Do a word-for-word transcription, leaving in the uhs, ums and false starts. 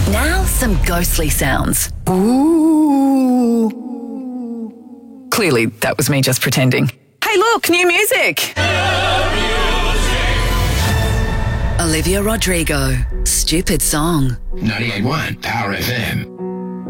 Now, some ghostly sounds. Ooh. Clearly, that was me just pretending. Hey, look, new music. Olivia Rodrigo, Stupid Song. ninety-eight point one Power F M.